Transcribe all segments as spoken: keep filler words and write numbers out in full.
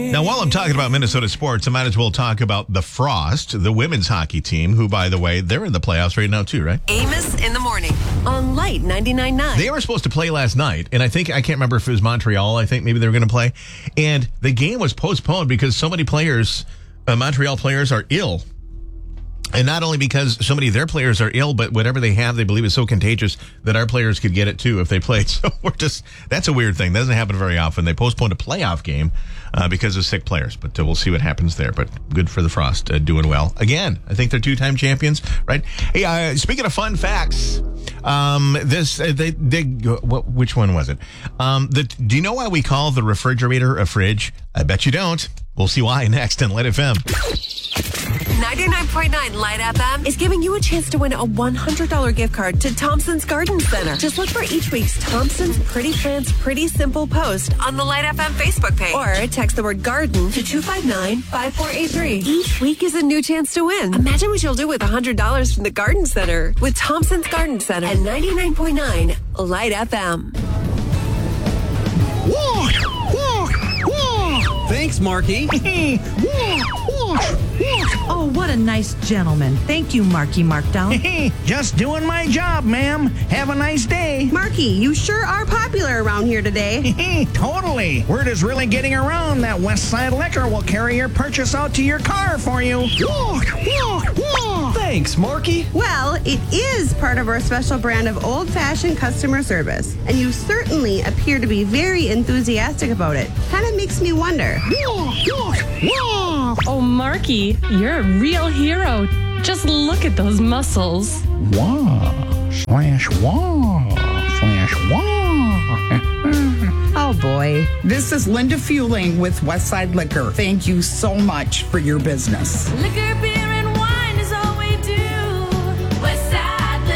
Now, while I'm talking about Minnesota sports, I might as well talk about the Frost, the women's hockey team, who, by the way, they're in the playoffs right now, too, right? Amos in the morning on Light ninety-nine point nine. They were supposed to play last night, and I think, I can't remember if it was Montreal, I think maybe they were going to play. And the game was postponed because so many players, uh, Montreal players, are ill. And not only because so many of their players are ill, but whatever they have, they believe is so contagious that our players could get it too if they played. So we're just, that's a weird thing. That doesn't happen very often. They postponed a playoff game uh, because of sick players, but uh, we'll see what happens there. But good for the Frost, uh, doing well. Again, I think they're two-time champions, right? Hey, uh, speaking of fun facts, um, this, uh, they, they, what, which one was it? Um, the, do you know why we call the refrigerator a fridge? I bet you don't. We'll see why next on Light F M. ninety-nine point nine Light F M is giving you a chance to win a one hundred dollars gift card to Thompson's Garden Center. Just look for each week's Thompson's Pretty Plants Pretty Simple post on the Light F M Facebook page. Or text the word garden to two five nine, five four eight three. Each week is a new chance to win. Imagine what you'll do with one hundred dollars from the Garden Center with Thompson's Garden Center and ninety-nine point nine Light F M. Walk, walk, walk. Thanks, Marky. Walk, walk, walk. Oh, what a nice gentleman. Thank you, Marky Markdown. Hey, just doing my job, ma'am. Have a nice day. Marky, you sure are popular around here today. Hey, totally. Word is really getting around that West Side Liquor will carry your purchase out to your car for you. Walk, walk, walk. Thanks, Marky. Well, it is part of our special brand of old-fashioned customer service, and you certainly appear to be very enthusiastic about it. Kind of makes me wonder. Walk, walk, walk. Oh, Marky, you're a real hero. Just look at those muscles. Wow, slash wow, slash wow. Oh, boy. This is Linda Fueling with Westside Liquor. Thank you so much for your business. Liquor, beer, and wine is all we do. Westside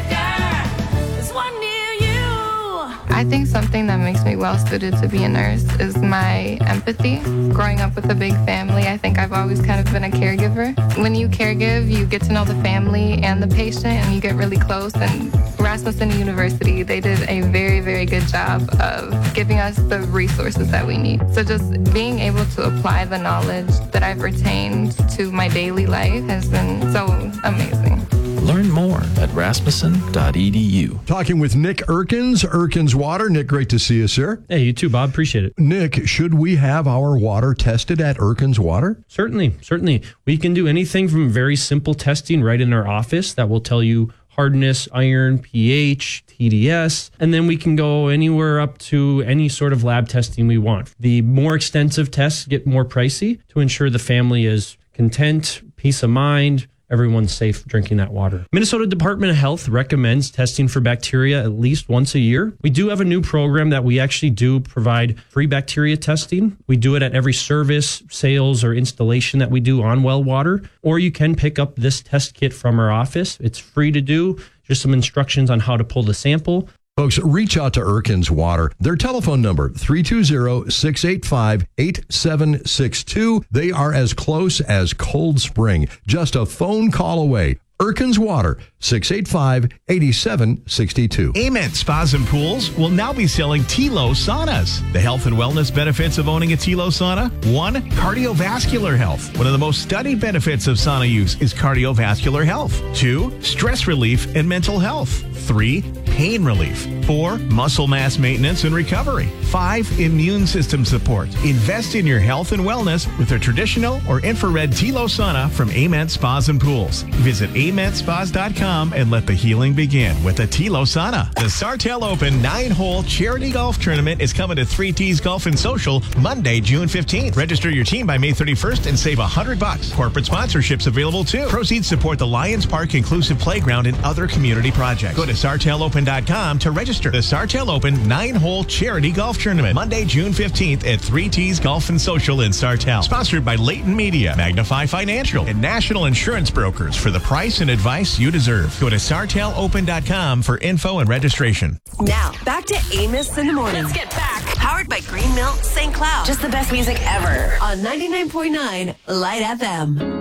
Liquor, there's one near you. I think something that makes me well suited to be a nurse is my empathy. Growing up with a big family, I think I've always kind of been a caregiver. When you caregive, you get to know the family and the patient, and you get really close. And Rasmussen University, they did a very, very good job of giving us the resources that we need. So just being able to apply the knowledge that I've retained to my daily life has been so amazing. Learn more at rasmussen dot e d u. Talking with Nick Erkins, Erkins Water. Nick, great to see you, sir. Hey, you too, Bob. Appreciate it. Nick, should we have our water tested at Erkins Water? Certainly, certainly. We can do anything from very simple testing right in our office that will tell you hardness, iron, pH, T D S, and then we can go anywhere up to any sort of lab testing we want. The more extensive tests get more pricey to ensure the family is content, peace of mind, everyone's safe drinking that water. Minnesota Department of Health recommends testing for bacteria at least once a year. We do have a new program that we actually do provide free bacteria testing. We do it at every service, sales, or installation that we do on well water. Or you can pick up this test kit from our office. It's free to do. Just some instructions on how to pull the sample. Folks, reach out to Erkins Water. Their telephone number, three two zero, six eight five, eight seven six two. They are as close as Cold Spring. Just a phone call away. Erkins Water, six eight five, eight seven six two. Ament Spas and Pools will now be selling T-L O saunas. The health and wellness benefits of owning a T-L O sauna. One, cardiovascular health. One of the most studied benefits of sauna use is cardiovascular health. Two, stress relief and mental health. Three, pain relief. Four, muscle mass maintenance and recovery. Five, immune system support. Invest in your health and wellness with a traditional or infrared T-L O sauna from Ament Spas and Pools. Visit ament spas dot com and let the healing begin with a T-L O sauna. The Sartell Open nine-hole charity golf tournament is coming to three T's Golf and Social Monday, June fifteenth. Register your team by May thirty-first and save one hundred bucks. Corporate sponsorships available too. Proceeds support the Lions Park Inclusive Playground and other community projects. Go to sartell open dot com to register. The Sartell Open nine-hole charity golf tournament Monday, June fifteenth at three T's Golf and Social in Sartell. Sponsored by Leighton Media, Magnify Financial, and National Insurance Brokers for the price and advice you deserve. Go to sartell open dot com for info and registration. Now, back to Amos in the morning. Let's get back. Powered by Green Milk Saint Cloud. Just the best music ever. On ninety-nine point nine Light F M.